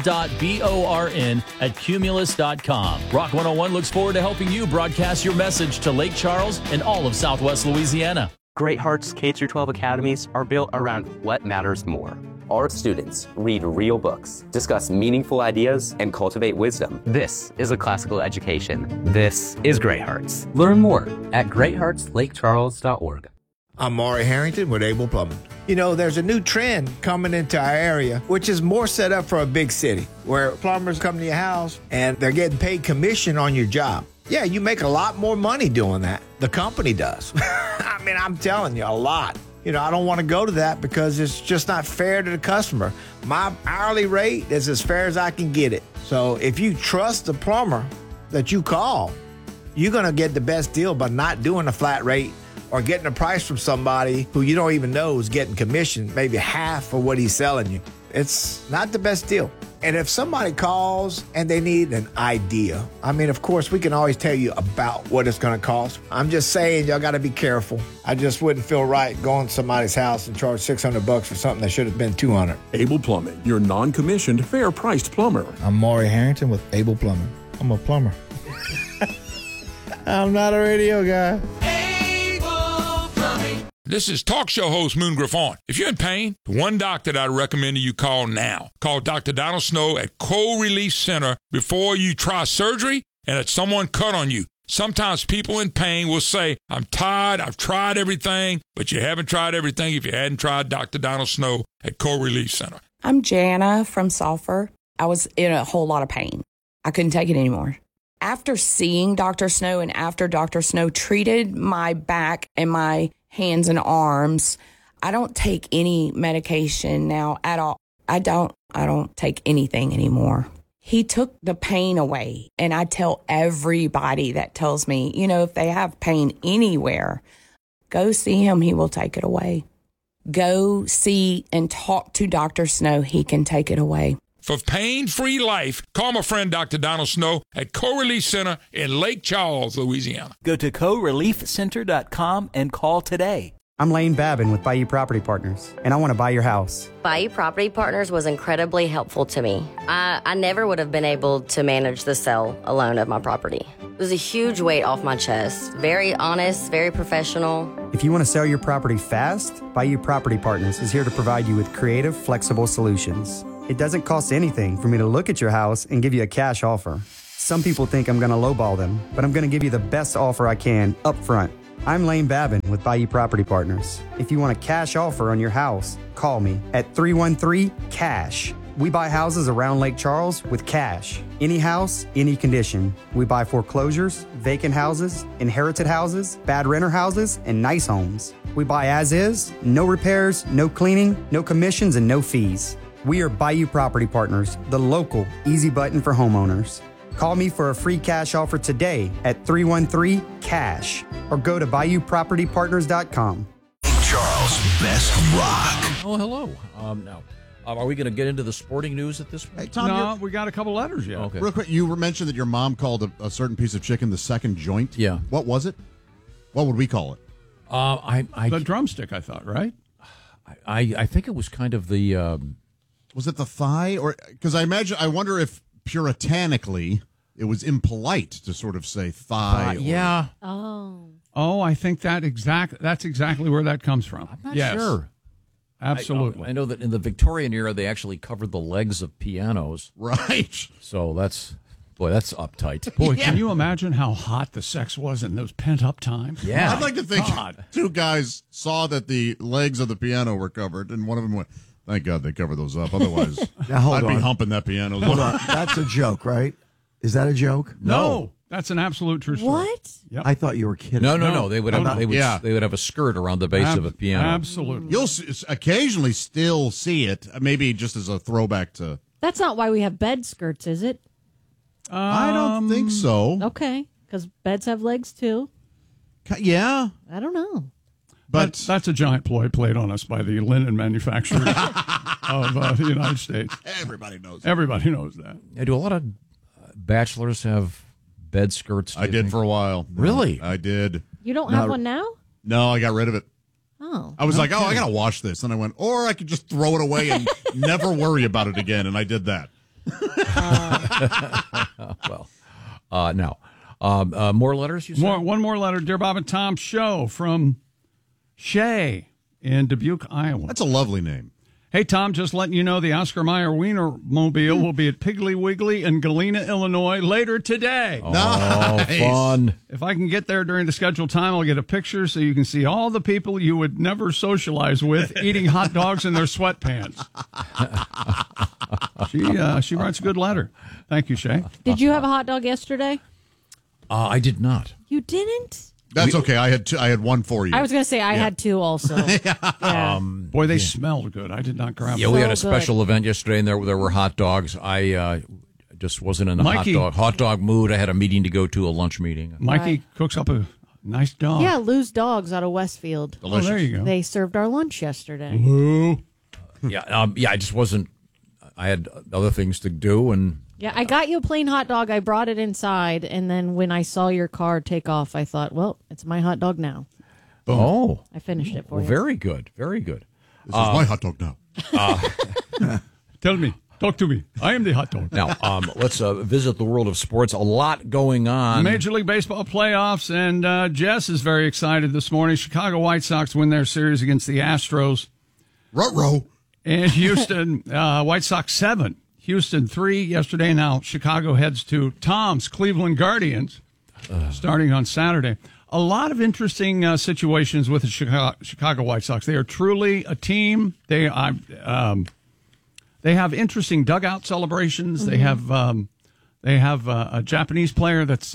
kevin.born@cumulus.com. Rock 101 looks forward to helping you broadcast your message to Lake Charles and all of Southwest Louisiana. Great Hearts K-12 academies are built around what matters more. Our students read real books, discuss meaningful ideas, and cultivate wisdom. This is a classical education. This is Great Hearts. Learn more at greatheartslakecharles.org. I'm Maury Harrington with Able Plumbing. You know, there's a new trend coming into our area, which is more set up for a big city, where plumbers come to your house and they're getting paid commission on your job. Yeah, you make a lot more money doing that. The company does. I mean, I'm telling you, a lot. You know, I don't want to go to that because it's just not fair to the customer. My hourly rate is as fair as I can get it. So if you trust the plumber that you call, you're going to get the best deal by not doing a flat rate or getting a price from somebody who you don't even know is getting commission, maybe half of what he's selling you. It's not the best deal. And if somebody calls and they need an idea, I mean, of course, we can always tell you about what it's going to cost. I'm just saying, y'all got to be careful. I just wouldn't feel right going to somebody's house and charge $600 for something that should have been $200. Able Plumbing, your non-commissioned, fair-priced plumber. I'm Maury Harrington with Able Plumbing. I'm a plumber. I'm not a radio guy. This is talk show host Moon Griffon. If you're in pain, the one doctor that I recommend you call now. Call Dr. Donald Snow at Cold Relief Center before you try surgery and that someone cut on you. Sometimes people in pain will say, I'm tired, I've tried everything, but you haven't tried everything if you hadn't tried Dr. Donald Snow at Cold Relief Center. I'm Jana from Sulphur. I was in a whole lot of pain. I couldn't take it anymore. After seeing Dr. Snow and after Dr. Snow treated my back and my hands and arms, I don't take any medication now at all. I don't take anything anymore. He took the pain away. And I tell everybody that tells me, if they have pain anywhere, go see him. He will take it away. Go see and talk to Dr. Snow. He can take it away. For pain-free life, call my friend Dr. Donald Snow at Co-Relief Center in Lake Charles, Louisiana. Go to coreliefcenter.com and call today. I'm Lane Babin with Bayou Property Partners, and I want to buy your house. Bayou Property Partners was incredibly helpful to me. I never would have been able to manage the sale alone of my property. It was a huge weight off my chest. Very honest, very professional. If you want to sell your property fast, Bayou Property Partners is here to provide you with creative, flexible solutions. It doesn't cost anything for me to look at your house and give you a cash offer. Some people think I'm going to lowball them, but I'm going to give you the best offer I can up front. I'm Lane Babin with Bayou Property Partners. If you want a cash offer on your house, call me at 313-CASH. We buy houses around Lake Charles with cash. Any house, any condition. We buy foreclosures, vacant houses, inherited houses, bad renter houses, and nice homes. We buy as is, no repairs, no cleaning, no commissions, and no fees. We are Bayou Property Partners, the local easy button for homeowners. Call me for a free cash offer today at 313-CASH or go to BayouPropertyPartners.com. Charles' best rock. Oh, hello. Now, are we going to get into the sporting news at this point? Hey, Tom, no, we got a couple letters yet. Okay. Real quick, you mentioned that your mom called a certain piece of chicken the second joint. Yeah. What was it? What would we call it? The drumstick, I thought, right? I think it was kind of the... was it the thigh? Or because I wonder if puritanically it was impolite to sort of say thigh. Yeah. Oh, I think that's exactly where that comes from. I'm not sure. Absolutely. I know that in the Victorian era, they actually covered the legs of pianos. Right. So that's uptight. Boy, Can you imagine how hot the sex was in those pent-up times? Yeah. I'd like to think two guys saw that the legs of the piano were covered, and one of them went, thank God they covered those up. Otherwise, I'd be humping that piano. Hold on. That's a joke, right? Is that a joke? No. That's an absolute true story. What? Yep. I thought you were kidding. No. They would have a skirt around the base of a piano. Absolutely. You'll occasionally still see it, maybe just as a throwback to... That's not why we have bed skirts, is it? I don't think so. Okay, because beds have legs too. Yeah. I don't know. But that's a giant ploy played on us by the linen manufacturers of the United States. Everybody knows. Everybody knows that. Yeah, do a lot of bachelors have bed skirts? I did for a while. Really? I did. You don't have one now? No, I got rid of it. Oh. I was like, I got to wash this. And I went, or I could just throw it away and never worry about it again. And I did that. Now, more letters, you said? One more letter. Dear Bob and Tom Show from Shay in Dubuque, Iowa. That's a lovely name. Hey, Tom, just letting you know the Oscar Mayer Wienermobile will be at Piggly Wiggly in Galena, Illinois later today. Oh, nice. Fun. If I can get there during the scheduled time, I'll get a picture so you can see all the people you would never socialize with eating hot dogs in their sweatpants. She writes a good letter. Thank you, Shay. Did you have a hot dog yesterday? I did not. You didn't? That's okay. I had one for you. I was going to say I had two also. Yeah. Boy, they smelled good. I did not grab them. Yeah, we had a special event yesterday, and there were hot dogs. I just wasn't in the hot dog mood. I had a meeting to go to, a lunch meeting. Mikey cooks up a nice dog. Yeah, Lou's Dogs out of Westfield. Delicious. Oh, there you go. They served our lunch yesterday. Lou. Yeah, I just wasn't. I had other things to do, and yeah, I got you a plain hot dog. I brought it inside, and then when I saw your car take off, I thought, well, it's my hot dog now. Oh. I finished it for you. Very good. Very good. This is my hot dog now. Tell me. Talk to me. I am the hot dog. Now, let's visit the world of sports. A lot going on. Major League Baseball playoffs, and Jess is very excited this morning. Chicago White Sox win their series against the Astros. Ruh-roh. And Houston, White Sox 7. Houston 3 yesterday. Now Chicago heads to Tom's Cleveland Guardians starting on Saturday. A lot of interesting situations with the Chicago White Sox. They are truly a team. They have interesting dugout celebrations. Mm-hmm. They have a Japanese player that's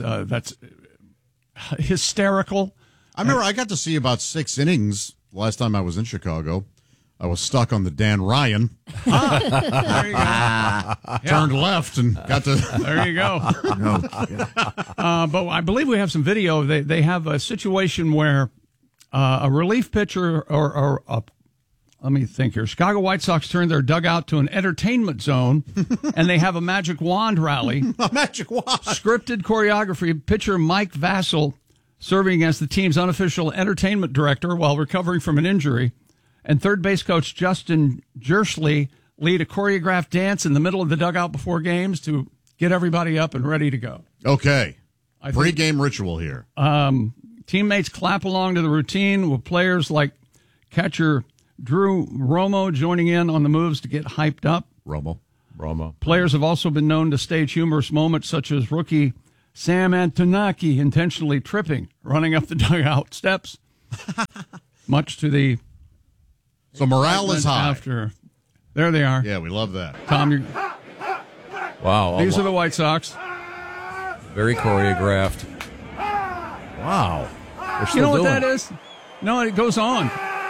hysterical. I remember I got to see about 6 innings last time I was in Chicago. I was stuck on the Dan Ryan. There you go. Turned left and got to. There you go. But I believe we have some video. They have a situation where a relief pitcher or let me think here. Chicago White Sox turned their dugout to an entertainment zone, and they have a magic wand rally. A magic wand. Scripted choreography. Pitcher Mike Vassell serving as the team's unofficial entertainment director while recovering from an injury. And third base coach Justin Jersley lead a choreographed dance in the middle of the dugout before games to get everybody up and ready to go. Okay. Pre-game ritual here. Teammates clap along to the routine with players like catcher Drew Romo joining in on the moves to get hyped up. Romo. Players have also been known to stage humorous moments such as rookie Sam Antonaki intentionally tripping, running up the dugout steps, much to the... So morale is high. There they are. Yeah, we love that. Tom, wow. These are the White Sox. Very choreographed. Wow. You know what that is? No, it goes on.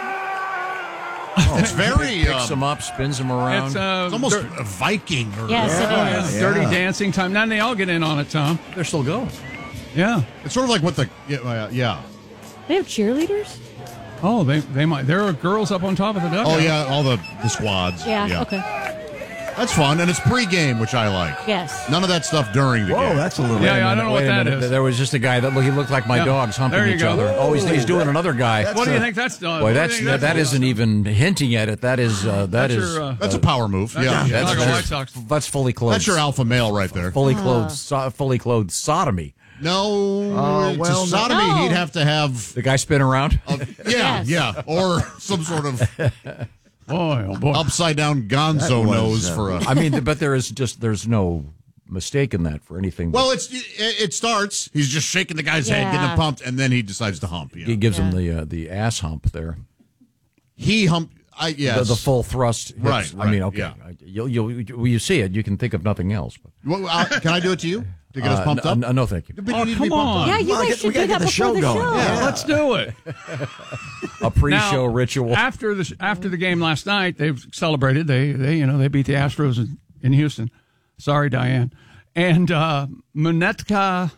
It's very... Picks them up, spins them around. It's almost a Viking. Yes, it is. Dirty dancing time. Now they all get in on it, Tom. They're still going. Yeah. It's sort of like what the... Yeah. They have cheerleaders? Oh, they might. There are girls up on top of the dugout. Oh, yeah, all the squads. Yeah, okay. That's fun, and it's pre-game, which I like. Yes. None of that stuff during the game. That's a little... Yeah, I don't know what that is. There was just a guy that he looked like my dogs humping each other. Oh, he's doing another guy. What do you think that's done? Boy, that isn't even hinting at it. That's a power move. That's fully clothed. That's your alpha male right there. Fully clothed sodomy. No, sodomy. No. He'd have to have the guy spin around. Yeah, or some sort of boy, upside down Gonzo nose for a. I mean, but there's no mistake in that for anything. Well, it starts. He's just shaking the guy's head, getting him pumped, and then he decides to hump. Yeah. He gives him the ass hump there. He humped. Yes. The full thrust. Hits. Right. I mean, okay. Yeah. You see it, you can think of nothing else. But. Can I do it to you? To get us pumped up? No, thank you. Come on. Yeah, you guys should do that before the show. Yeah, let's do it. A pre-show rictual. After the game last night, they've celebrated. They beat the Astros in Houston. Sorry, Diane. And Menutaka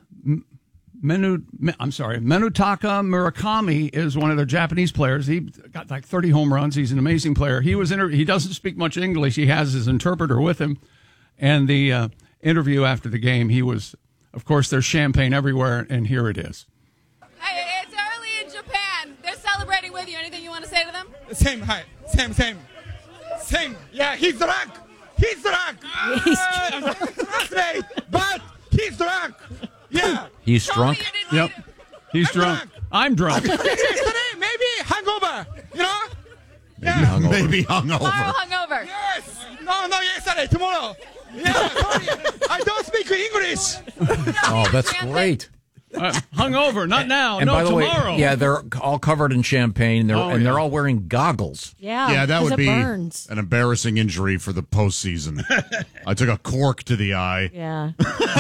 Murakami is one of their Japanese players. He got like 30 home runs. He's an amazing player. He doesn't speak much English. He has his interpreter with him. And the interview after the game, he was, of course, there's champagne everywhere, and here it is. Hey, it's early in Japan. They're celebrating with you. Anything you want to say to them? Same. Yeah, he's drunk. But he's drunk. Yeah. He's drunk? Yep. He's drunk. I'm drunk. Yesterday, maybe hungover. You know? Maybe hungover. Tomorrow hungover. Yes. No, yesterday, tomorrow. Yeah, sorry. I don't speak English. Oh, that's great. Hungover, not now. And by the tomorrow. Way, they're all covered in champagne. They're all wearing goggles. Yeah, that would be burns. an embarrassing injury for the postseason. I took a cork to the eye. Yeah.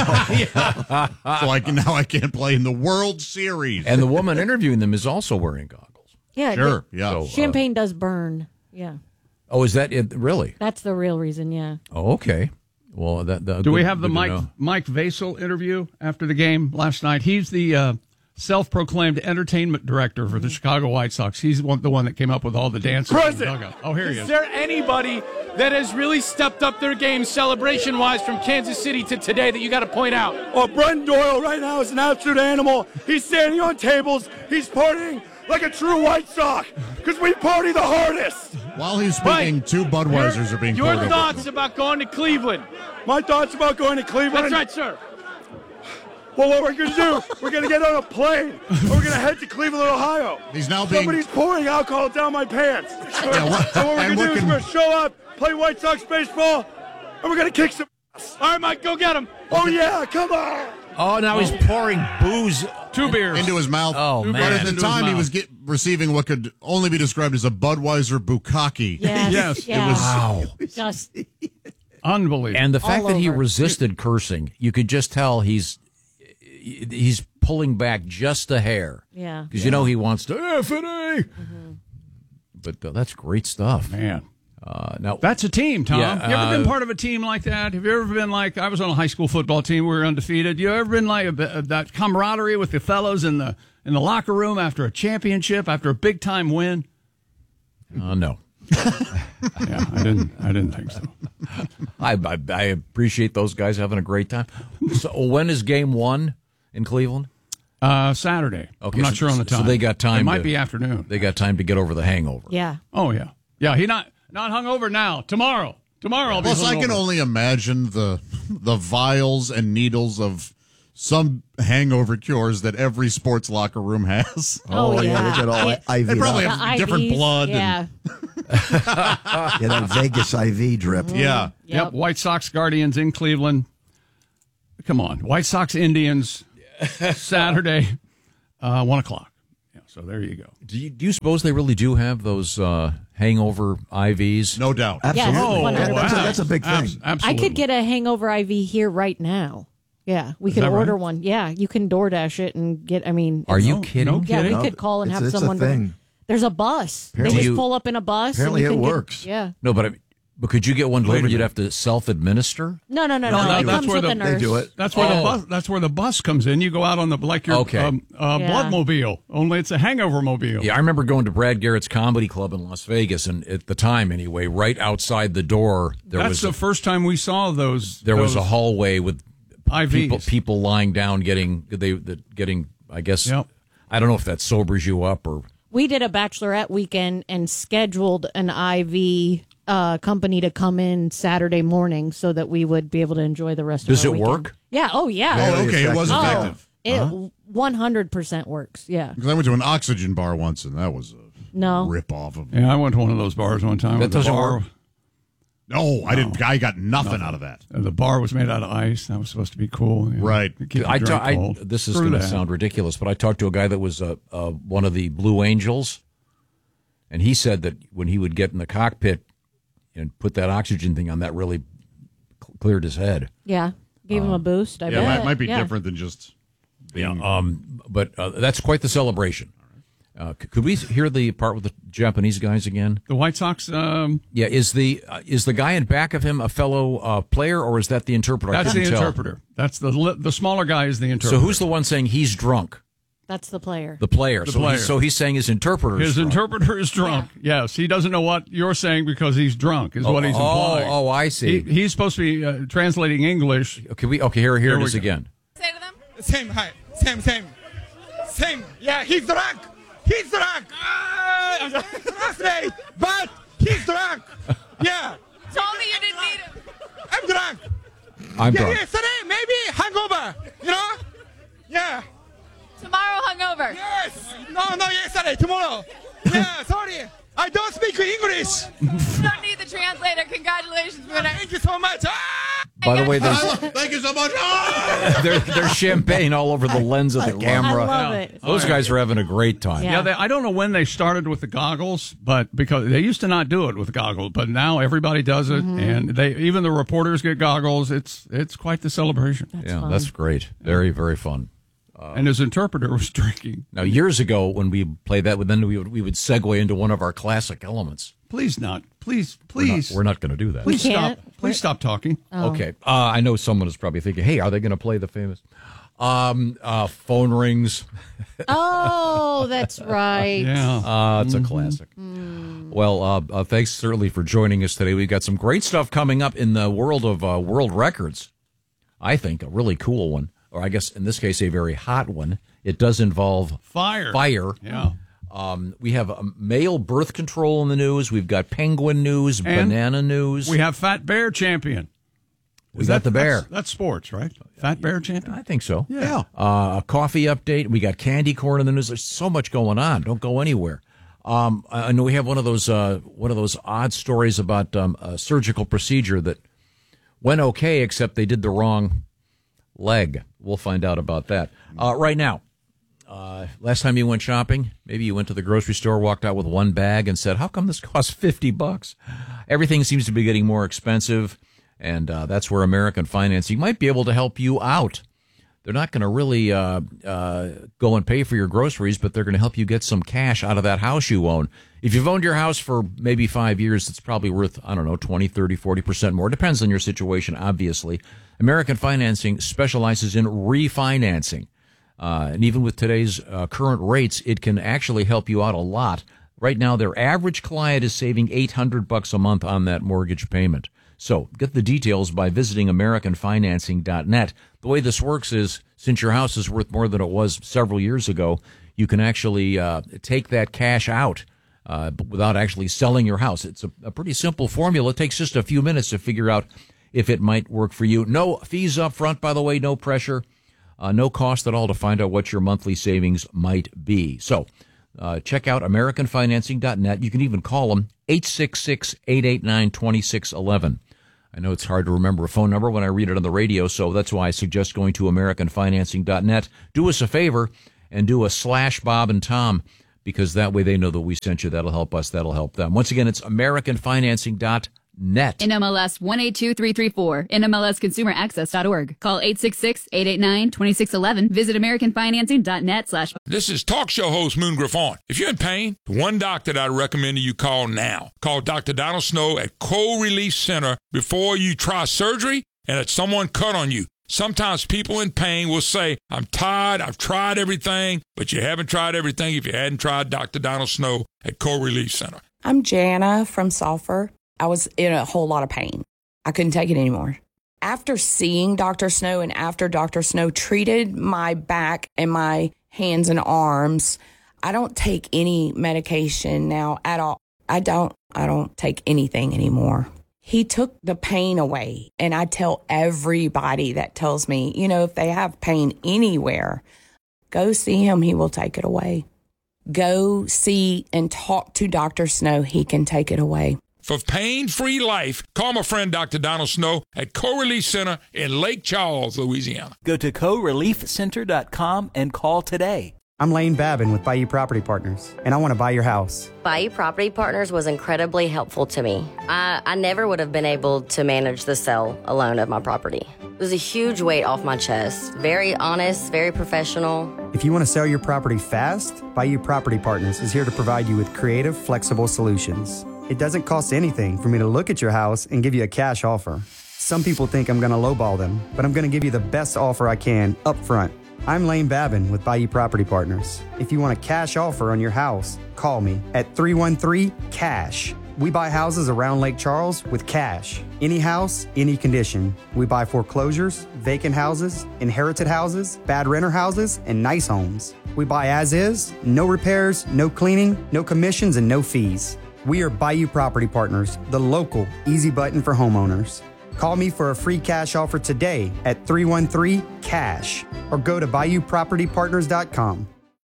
So now I can't play in the World Series. And the woman interviewing them is also wearing goggles. Yeah. Sure. Yeah. So, champagne does burn. Yeah. Oh, is that it? Really? That's the real reason. Yeah. Oh, okay. Well, do we have the Mike Vassell interview after the game last night? He's the self-proclaimed entertainment director for the Chicago White Sox. He's the one that came up with all the dances. Oh, here he is. Is there anybody that has really stepped up their game celebration-wise from Kansas City to today that you got to point out? Oh, Brent Doyle right now is an absolute animal. He's standing on tables. He's partying like a true White Sox because we party the hardest. While he's speaking, two Budweisers are being poured over. Your thoughts about going to Cleveland? My thoughts about going to Cleveland? That's right, sir. Well, what we're going to do, we're going to get on a plane, and we're going to head to Cleveland, Ohio. Somebody's pouring alcohol down my pants. So what we're going to do is we're going to show up, play White Sox baseball, and we're going to kick some ass. All right, Mike, go get him. Oh, yeah, come on. Oh, now he's pouring booze. 2 beers. Into his mouth. Oh, man. But at the time, he was receiving what could only be described as a Budweiser bukkake. Yes. It was just unbelievable. And the fact that he resisted cursing, you could just tell he's pulling back just a hair. Yeah. Because he wants to F-it-A. But that's great stuff, man. Now that's a team, Tom. Yeah, you ever been part of a team like that? Have you ever been like, I was on a high school football team. We were undefeated. You ever been like that camaraderie with the fellows in the locker room after a championship, after a big time win? No. Yeah, I didn't think so. I appreciate those guys having a great time. So when is game 1 in Cleveland? Saturday. Okay, I'm not sure on the time. So they got time. It might be afternoon. They got time to get over the hangover. Yeah. Oh yeah. Yeah. He not hungover now. Tomorrow. I'll be Plus, I can hungover. only imagine the vials and needles of some hangover cures that every sports locker room has. Oh, yeah. They get all IV. They probably The have different IVs, blood. yeah. Yeah, that Vegas IV drip. Yeah. Yep. White Sox Guardians in Cleveland. Come on. White Sox Indians Saturday, 1:00. Yeah, so there you go. Do you suppose they really do have those hangover IVs? No doubt. Absolutely. Yes, 100%. That's a big thing. Absolutely. I could get a hangover IV here right now. Yeah, we could that order right? one. Yeah, you can DoorDash it and get. I mean, Are you No kidding? yeah, kidding? we could call and have It's someone. a thing. There's a bus. Apparently they just you- pull up in a bus. Apparently and you it can works. Yeah. No, but could you get one Wait a delivered? You'd minute. have to self-administer? No. that's It comes where with the- a nurse. They do it. That's where the bus comes in. You go out on the like your Okay. bloodmobile. Only it's a hangover mobile. Yeah, I remember going to Brad Garrett's Comedy Club in Las Vegas, and at the time, anyway, right outside the door, That's the first time we saw those. there was a those hallway with IVs. people lying down getting. I guess. Yep. I don't know if that sobers you up or. We did a bachelorette weekend and scheduled an IV company to come in Saturday morning so that we would be able to enjoy the rest Does of our it weekend. work? Yeah. Oh, yeah. Oh, okay. It was Oh, effective. It 100% works. Yeah. Because I went to an oxygen bar once, and that was a No. rip off of. Yeah, I went to one of those bars one time. That The doesn't bar- work? No, I didn't. I got nothing out of that. The bar was made out of ice. That was supposed to be cool. You know, Right. to keep the drink cold. This is Screw going to that. sound ridiculous, but I talked to a guy that was one of the Blue Angels, and he said that when he would get in the cockpit and put that oxygen thing on, that really cleared his head. Yeah. Gave him a boost. I Yeah, bet. that might be Yeah. different than just being. But that's quite the celebration. Could we hear the part with the Japanese guys again? The White Sox. Yeah, is the guy in back of him a fellow player, or is that the interpreter? I That's the couldn't tell. interpreter. That's the smaller guy is the interpreter. So who's the one saying he's drunk? That's the player. The player. The So player. he's saying his interpreter is His drunk. interpreter is drunk. Yes, he doesn't know what you're saying because he's drunk. Is what he's implying. Oh, I see. He's supposed to be translating English. Okay, here Here it we is go. again. Say to them. Same height. Same. Yeah, he's drunk. He's drunk. Trust me, but he's drunk. Yeah. Told me you didn't need him. I'm drunk. I'm Yeah, drunk. yesterday, maybe hangover. You know? Yeah. Tomorrow hungover. Yes. No, yesterday, tomorrow. Yeah, sorry. I don't speak English. You don't need the translator. Congratulations, winner. Thank you so much. By the way, there's Thank you so much. there's champagne all over the lens of the camera. I love it. Those guys are having a great time. Yeah. Yeah, I don't know when they started with the goggles, but because they used to not do it with goggles, but now everybody does it, and even the reporters get goggles. It's quite the celebration. fun. That's great. Very, very fun. And his interpreter was drinking. Now, years ago, when we played that, then we would segue into one of our classic elements. Please not. Please. We're not going to do that. Please We stop. can't. Please stop talking. Okay. I know someone is probably thinking, hey, are they going to play the famous phone rings? Oh, that's right. Yeah. It's a classic. Well, thanks certainly for joining us today. We've got some great stuff coming up in the world of world records. I think a really cool one, or I guess in this case, a very hot one. It does involve Fire. Yeah. We have male birth control in the news. We've got penguin news, And banana news. We have Fat Bear champion. We got the bear. That's sports, right? Fat Bear champion. I think so. Yeah. A coffee update. We got candy corn in the news. There's so much going on. Don't go anywhere. I know we have one of those odd stories about a surgical procedure that went okay, except they did the wrong leg. We'll find out about that. Right now, last time you went shopping, maybe you went to the grocery store, walked out with one bag and said, how come this costs $50? Everything seems to be getting more expensive, and that's where American Financing might be able to help you out. They're not going to really go and pay for your groceries, but they're going to help you get some cash out of that house you own. If you've owned your house for maybe 5 years, it's probably worth, 20, 30, 40% more. It depends on your situation, obviously. American Financing specializes in refinancing. And even with today's current rates, it can actually help you out a lot. Right now, their average client is saving $800 a month on that mortgage payment. So get the details by visiting AmericanFinancing.net. The way this works is, since your house is worth more than it was several years ago, you can actually take that cash out without actually selling your house. It's a pretty simple formula. It takes just a few minutes to figure out if it might work for you. No fees up front, by the way, no pressure, no cost at all to find out what your monthly savings might be. So check out AmericanFinancing.net. You can even call them 866-889-2611. I know it's hard to remember a phone number when I read it on the radio, so that's why I suggest going to AmericanFinancing.net. Do us a favor and do a /Bob and Tom, because that way they know that we sent you. That'll help us. That'll help them. Once again, it's AmericanFinancing.net. NMLS 182334. NMLSConsumerAccess.org. Call 866-889-2611. Visit AmericanFinancing.net/. This is talk show host Moon Griffon. If you're in pain, one doctor that I recommend you call now. Call Dr. Donald Snow at Cold Release Center before you try surgery and that someone cut on you. Sometimes people in pain will say, I'm tired, I've tried everything, but you haven't tried everything if you hadn't tried Dr. Donald Snow at Cold Release Center. I'm Jana from Sulphur. I was in a whole lot of pain. I couldn't take it anymore. After seeing Dr. Snow and after Dr. Snow treated my back and my hands and arms, I don't take any medication now at all. I don't take anything anymore. He took the pain away. And I tell everybody that tells me, if they have pain anywhere, go see him. He will take it away. Go see and talk to Dr. Snow. He can take it away. For pain-free life, call my friend Dr. Donald Snow at Co-Relief Center in Lake Charles, Louisiana. Go to coreliefcenter.com and call today. I'm Lane Babin with Bayou Property Partners, and I want to buy your house. Bayou Property Partners was incredibly helpful to me. I never would have been able to manage the sale alone of my property. It was a huge weight off my chest. Very honest, very professional. If you want to sell your property fast, Bayou Property Partners is here to provide you with creative, flexible solutions. It doesn't cost anything for me to look at your house and give you a cash offer. Some people think I'm going to lowball them, but I'm going to give you the best offer I can up front. I'm Lane Babin with Bayou Property Partners. If you want a cash offer on your house, call me at 313-CASH. We buy houses around Lake Charles with cash. Any house, any condition. We buy foreclosures, vacant houses, inherited houses, bad renter houses, and nice homes. We buy as is, no repairs, no cleaning, no commissions, and no fees. We are Bayou Property Partners, the local easy button for homeowners. Call me for a free cash offer today at 313-CASH or go to BayouPropertyPartners.com.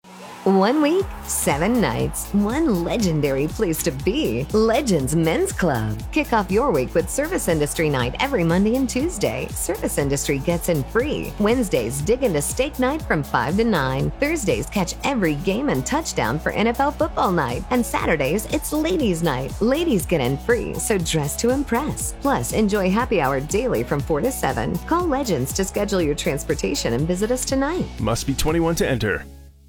1 week, 7 nights, one legendary place to be. Legends Men's Club. Kick off your week with Service Industry Night every Monday and Tuesday. Service Industry gets in free. Wednesdays, dig into Steak Night from 5 to 9. Thursdays, catch every game and touchdown for NFL Football Night. And Saturdays, it's Ladies Night. Ladies get in free, so dress to impress. Plus, enjoy happy hour daily from 4 to 7. Call Legends to schedule your transportation and visit us tonight. Must be 21 to enter.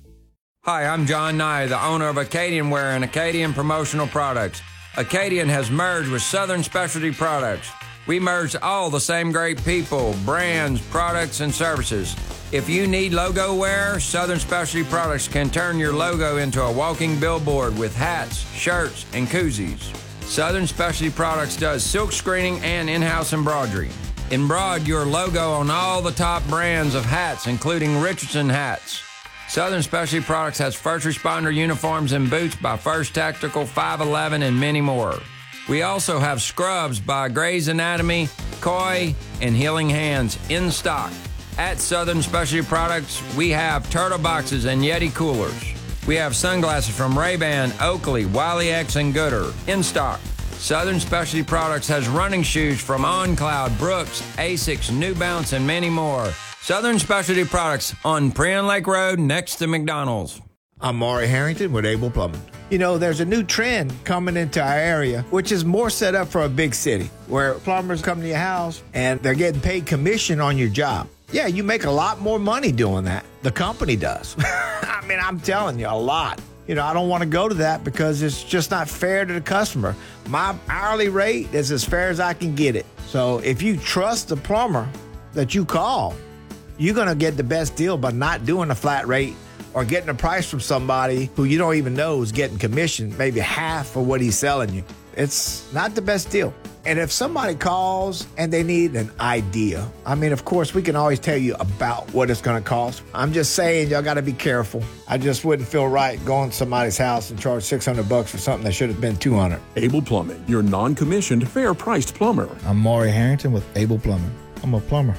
Hi, I'm John Nye, the owner of Acadian Wear and Acadian Promotional Products. Acadian has merged with Southern Specialty Products. We merged all the same great people, brands, products, and services. If you need logo wear, Southern Specialty Products can turn your logo into a walking billboard with hats, shirts, and koozies. Southern Specialty Products does silk screening and in-house embroidery. Embroider your logo on all the top brands of hats, including Richardson hats. Southern Specialty Products has first responder uniforms and boots by First Tactical, 511, and many more. We also have scrubs by Grey's Anatomy, Koi, and Healing Hands in stock. At Southern Specialty Products, we have turtle boxes and Yeti coolers. We have sunglasses from Ray-Ban, Oakley, Wiley X, and Gooder in stock. Southern Specialty Products has running shoes from OnCloud, Brooks, Asics, New Balance, and many more. Southern Specialty Products on Prion Lake Road next to McDonald's. I'm Maury Harrington with Able Plumbing. There's a new trend coming into our area, which is more set up for a big city, where plumbers come to your house and they're getting paid commission on your job. Yeah, you make a lot more money doing that. The company does. I mean, I'm telling you, a lot. You know, I don't want to go to that because it's just not fair to the customer. My hourly rate is as fair as I can get it. So if you trust the plumber that you call, you're going to get the best deal by not doing a flat rate or getting a price from somebody who you don't even know is getting commission, maybe half of what he's selling you. It's not the best deal. And if somebody calls and they need an idea, I mean, of course, we can always tell you about what it's going to cost. I'm just saying, y'all got to be careful. I just wouldn't feel right going to somebody's house and charge $600 for something that should have been $200. Able Plumbing, your non-commissioned, fair-priced plumber. I'm Maury Harrington with Able Plumbing. I'm a plumber.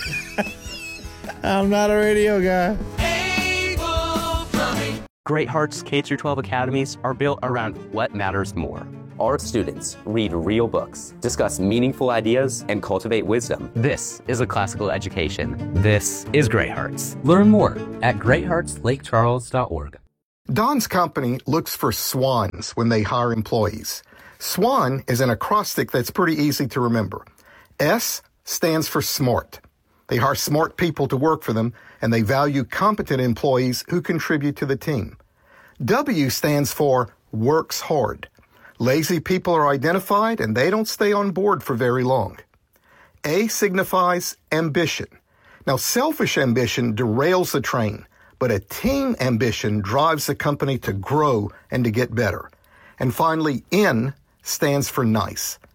I'm not a radio guy. Great Hearts K-12 academies are built around what matters more. Our students read real books, discuss meaningful ideas, and cultivate wisdom. This is a classical education. This is Great Hearts. Learn more at greatheartslakecharles.org. Don's company looks for SWANs when they hire employees. SWAN is an acrostic that's pretty easy to remember. S stands for SMART. They hire smart people to work for them, and they value competent employees who contribute to the team. W stands for works hard. Lazy people are identified, and they don't stay on board for very long. A signifies ambition. Now, selfish ambition derails the train, but a team ambition drives the company to grow and to get better. And finally, N stands for nice.